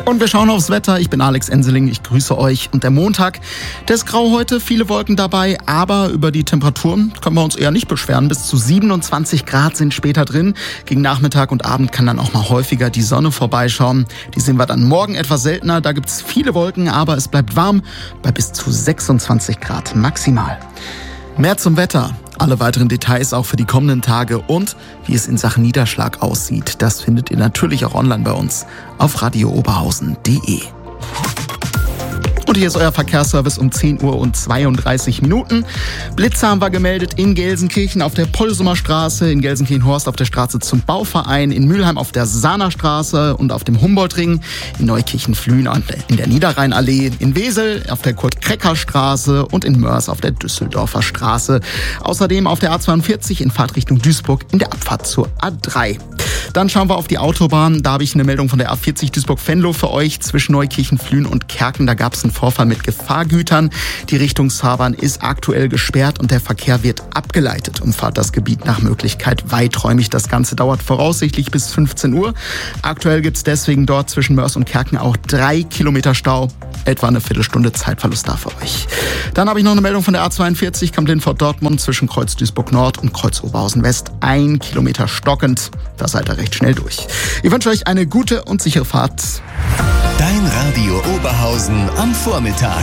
Und wir schauen aufs Wetter. Ich bin Alex Enseling, ich grüße euch. Und der Montag, der ist grau heute, viele Wolken dabei, aber über die Temperaturen können wir uns eher nicht beschweren. Bis zu 27 Grad sind später drin. Gegen Nachmittag und Abend kann dann auch mal häufiger die Sonne vorbeischauen. Die sehen wir dann morgen etwas seltener. Da gibt's viele Wolken, aber es bleibt warm bei bis zu 26 Grad maximal. Mehr zum Wetter. Alle weiteren Details auch für die kommenden Tage und wie es in Sachen Niederschlag aussieht, das findet ihr natürlich auch online bei uns auf radiooberhausen.de. Und hier ist euer Verkehrsservice um 10 Uhr und 32 Minuten. Blitzer haben wir gemeldet in Gelsenkirchen auf der Polsumer Straße, in Gelsenkirchen-Horst auf der Straße zum Bauverein, in Mülheim auf der Sahner Straße und auf dem Humboldtring, in Neukirchen-Flühen in der Niederrheinallee, in Wesel auf der Kurt-Krecker-Straße und in Mörs auf der Düsseldorfer Straße. Außerdem auf der A42 in Fahrtrichtung Duisburg in der Abfahrt zur A3. Dann schauen wir auf die Autobahn. Da habe ich eine Meldung von der A40 Duisburg-Venlo für euch. Zwischen Neukirchen, Flühen und Kerken, da gab es einen Vorfall mit Gefahrgütern. Die Richtungsfahrbahn ist aktuell gesperrt und der Verkehr wird abgeleitet. Umfahrt das Gebiet nach Möglichkeit weiträumig. Das Ganze dauert voraussichtlich bis 15 Uhr. Aktuell gibt es deswegen dort zwischen Mörs und Kerken auch 3 Kilometer Stau. Etwa eine Viertelstunde Zeitverlust da für euch. Dann habe ich noch eine Meldung von der A42 Kamp-Lindfort-Dortmund zwischen Kreuz Duisburg-Nord und Kreuz Oberhausen-West. 1 Kilometer stockend. Da seid ihr recht schnell durch. Ich wünsche euch eine gute und sichere Fahrt. Dein Radio Oberhausen am Vormittag.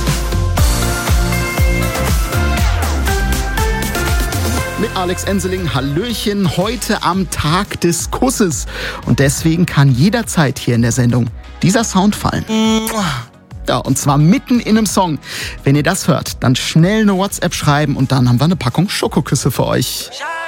Mit Alex Enseling, Hallöchen, heute am Tag des Kusses. Und deswegen kann jederzeit hier in der Sendung dieser Sound fallen. Ja, und zwar mitten in einem Song. Wenn ihr das hört, dann schnell eine WhatsApp schreiben und dann haben wir eine Packung Schokoküsse für euch.